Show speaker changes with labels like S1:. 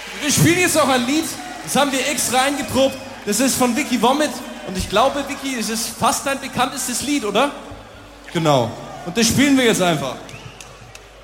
S1: Wir spielen jetzt auch ein Lied, das haben wir extra eingeprobt. Das ist von Vicky Vomit. Und ich glaube, Vicky, es ist fast dein bekanntestes Lied, oder? Genau. Und das spielen wir jetzt einfach.